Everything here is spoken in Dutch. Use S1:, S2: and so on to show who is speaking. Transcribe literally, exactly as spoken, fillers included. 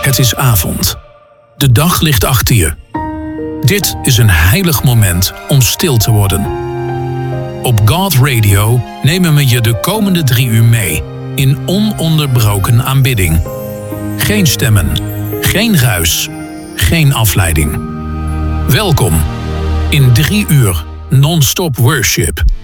S1: Het is avond. De dag ligt achter je. Dit is een heilig moment om stil te worden. Op God Radio nemen we je de komende drie uur mee in ononderbroken aanbidding. Geen stemmen, geen ruis, geen afleiding. Welkom in drie uur non-stop worship.